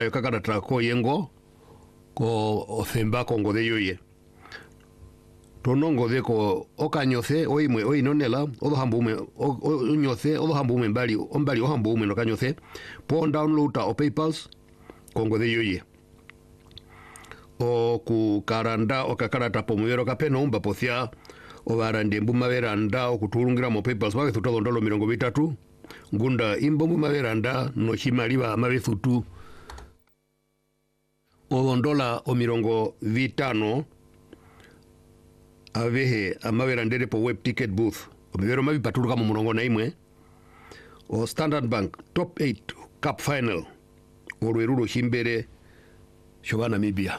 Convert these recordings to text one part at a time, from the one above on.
Kakarata ko yengo ko ofemba ko ngode yoye. Tono ngode ko okanyose oimwe oinonela odo hambume onyose odo hambume mbali o hambume no kanyose po download o PayPal ko ngode yoye. O ku karanda o kakarata pomuyero kapeno umba pothia o barande mbuma veranda o kutulungira mo PayPal wa thuta ndolo 30 ngunda imbo mbuma veranda no chimaliba mabethutu o $50 avehe amaverandere po web ticket booth o mivero mavi patuluka mu murongo na imwe o Standard Bank top 8 cup final o rwerulo chimbere shobana Namibia.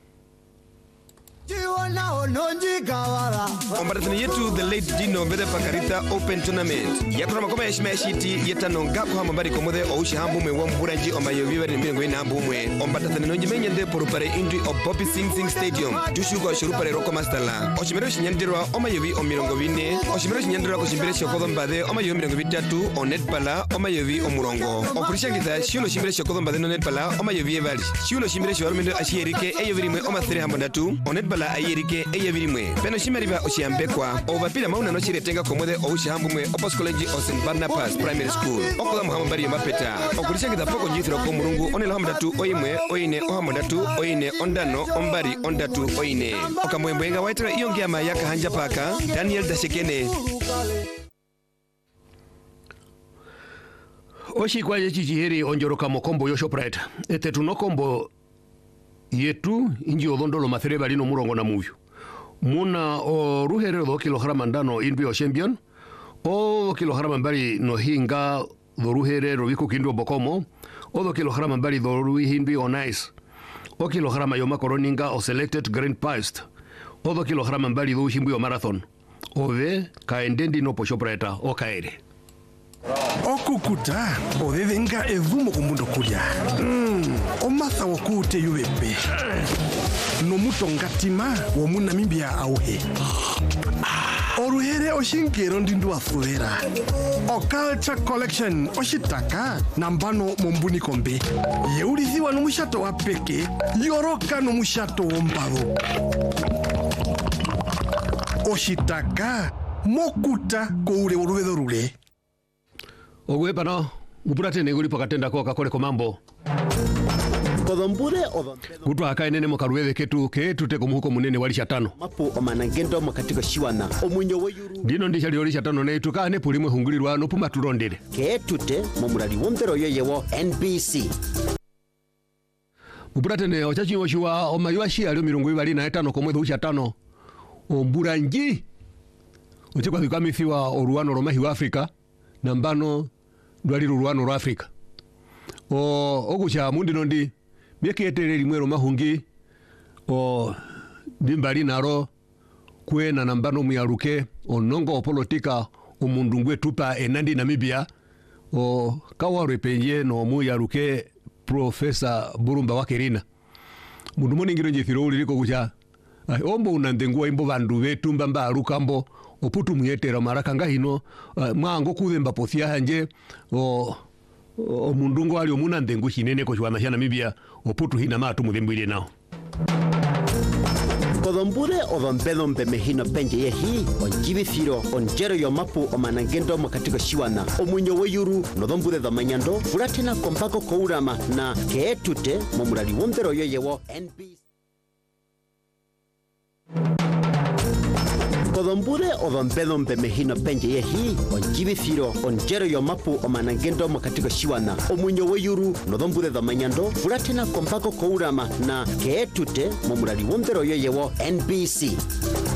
Ombaratani yetu the late Dino Mbede Pakarita Open Tournament yakuna makoma yashima shiti yetano ngako hama mbari komode o ushi hambu mwe wamburanji omayo vivari mbingo ina hambu mwe ombaratani nonji menyende porupare indri o Poppy Sing Sing Stadium dushugo shurupare roko mastala oshimero shinyandirwa omayovi o mirongo vine oshimero shinyandirwa kushimbire shokodo mbade omayovi mirongo vitatu o netpala omayovi o murongo okurishangitha shiulo shimbire shokodo mbade no netpala omayovi evali shiulo shimbire showarumendo ashierike eyovirimwe omathiri hambondatu o netpala ayerike eyovirimwe peno shimariva oshiambekwa ovapila mauna nochiretenga komode oushihambumwe opos college o St. Barnabas Primary School okola muhamba mbari yomapeta okulishangitha poko njithiro ko murungu onela hamondatu oimwe oine ohamondatu oine ondano ombari ondatu oine okamwembwenga waitira iyongiama yakahanja paka Daniel Dashekene Oshikwaje chichiheri onjoroka mokombo yo Shoprite ete tunokombo yetu inji odondolo mathere balino murongo na muyo muna o ruhere do kilograma ndano inbi o champion o kilograma mbali no hinga do ruhere robiku kindo bokomo o do kilograma mbali do ruhinbi o nice o kilograma yo makoroninga o selected green paste o do kilograma mbali do himbi o marathon o ve kaendendi no po Shoprite o kaere okukuta ovevenga evumo kumundo kulya omasa wokute yuvepe nomutongatima womunamibia auhe oruhere oshinkero ndindu afuvera o culture collection oshitaka nambano mombuni kombe yeulithiwa nomushato wa peke yoroka nomushato wombavo oshitaka mokuta koule oruvedo rule ogwe pano mupurate neguli pakatenda ko kakole komambo kodombure kutu akaenene mokaruweve ketu teko muhuko munene wali shatano mapu omanangendo mokatiko shiwana omunyo weyuru dino ndisha lioli shatano ne tukane pulimwe hungulirwa no puma turondere ketute momulali wombero yoyewo NBC mupurate ne ochachi oshiwa omaywa shi ali 25 komwezi ushatano omburanji ochekwa bikamithiwa oruano romahi wa Afrika nambano ndwali ruano rwa Afrika okucha mundi nondi byeketere limwero mahungi dimbali naro kwena nambano muyaruke onongo opolitika omundu ngwe tupa enandi Namibia kawarwe penye no muyaruke Professor Burumba Wakerina mundu moningiro njithiro uliliko kucha ombo unandenguwa imbo bandu betumba mbarukambo oputu muyetera maraka ngahino mwango kuvemba pothia hanje omundungo ali omuna ndengu chinene ko chwana Namibia oputu hina matu mudhembwile nao kodombure odombedombe mehino penje yehi onjibithiro onjero yo mapu omanangendo mokatiko shiwana omunyo weyuru nodombure domanyando fulatena kompako kourama na ketute momulali wombero yoyewo NBC kodombure odombedombe mehino penje yehi onjibithiro onjero yo mapu omanangendo mokatiko shiwana omunyo weyuru nodombure domanyando fulatena kompako kourama na ketute momulali wombero yoyewo NBC